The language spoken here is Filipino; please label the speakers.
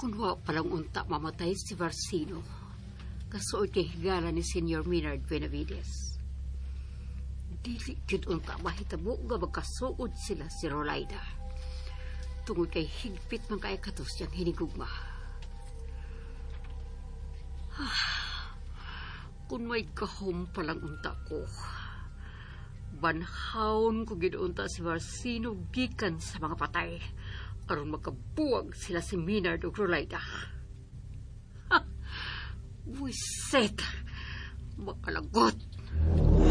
Speaker 1: Kunwa palang unta mamatay si Varsino, kasuod kay higala ni Senior Maynard Benavides. Dili jud unta mahitabo nga magkasuod sila si Rolaida. Tungod kay higpit man kay katos yang hinigugma. Kung may kahom palang unta ko, banhaon ko ginuunta si Varsino gikan sa mga patay aron magkabuwag sila si Maynard ug Rolaida. Wiset! Makalagot!